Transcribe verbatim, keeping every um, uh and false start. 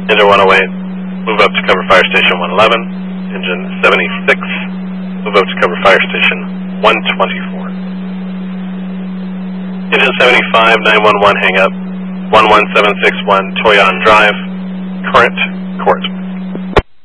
Engine one oh eight, move up to cover fire station one eleven. Engine seventy-six, move up to cover fire station one twenty-four. Engine seventy-five, nine one one, hang up, one one seven six one Toyon Drive, current court.